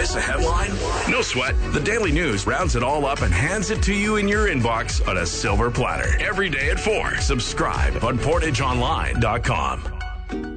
Miss a headline? No sweat. The Daily News rounds it all up and hands it to you in your inbox on a silver platter. Every day at 4. Subscribe on PortageOnline.com.